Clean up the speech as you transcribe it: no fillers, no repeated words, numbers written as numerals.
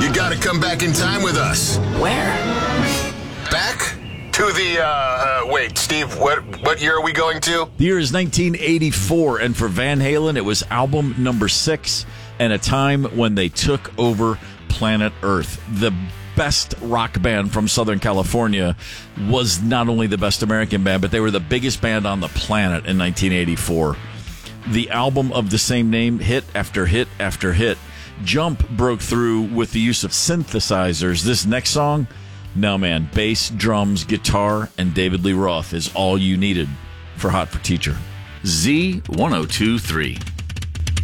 You got to come back in time with us. Where? Back to the, wait, Steve, what year are we going to? The year is 1984, and for Van Halen, it was album number 6, and a time when they took over planet Earth. The best rock band from Southern California was not only the best American band, but they were the biggest band on the planet in 1984. The album of the same name, hit after hit after hit. Jump broke through with the use of synthesizers. This next song, no man, bass, drums, guitar, and David Lee Roth is all you needed for Hot for Teacher. Z1023.